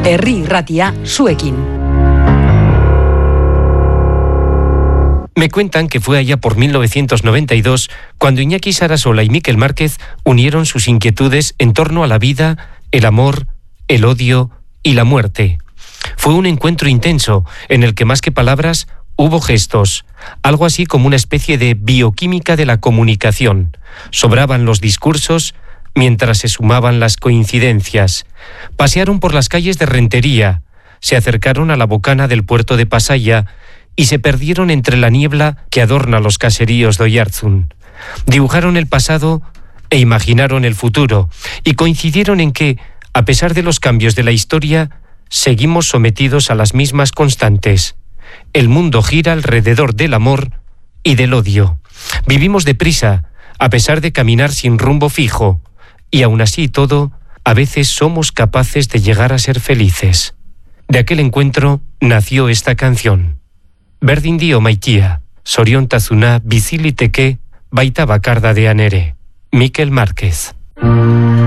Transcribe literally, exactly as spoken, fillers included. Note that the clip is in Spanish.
Herri Irratia, zuekin. Me cuentan que fue allá por mil novecientos noventa y dos cuando Iñaki Sarasola y Miquel Márquez unieron sus inquietudes en torno a la vida, el amor, el odio y la muerte. Fue un encuentro intenso en el que más que palabras hubo gestos, algo así como una especie de bioquímica de la comunicación. Sobraban los discursos mientras se sumaban las coincidencias. Pasearon por las calles de Rentería, se acercaron a la bocana del puerto de Pasaia y se perdieron entre la niebla que adorna los caseríos de Oiartzun. Dibujaron el pasado e imaginaron el futuro, y coincidieron en que, a pesar de los cambios de la historia, seguimos sometidos a las mismas constantes. El mundo gira alrededor del amor y del odio. Vivimos deprisa, a pesar de caminar sin rumbo fijo, y aun así todo, a veces somos capaces de llegar a ser felices. De aquel encuentro nació esta canción. Berdin dio maitia, zoriontasuna biziliteke baita bakardadean ere. Miquel Márquez.